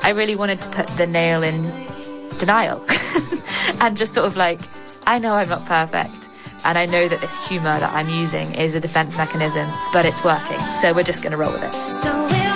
I really wanted to put the nail in denial and just sort of like, I know I'm not perfect. And I know that this humour that I'm using is a defence mechanism, but it's working. So we're just going to roll with it.